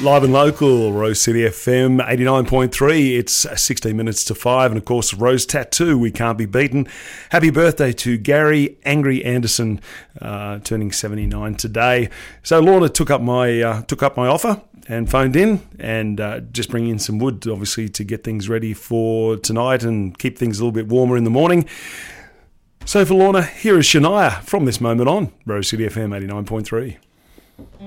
Live and local, Rose City FM 89.3. It's 16 minutes to 5. And of course, Rose Tattoo, we can't be beaten. Happy birthday to Gary Angry Anderson, turning 79 today. So Lorna took up my offer and phoned in and just bring in some wood, obviously, to get things ready for tonight and keep things a little bit warmer in the morning. So for Lorna, here is Shania from this moment on, Rose City FM 89.3.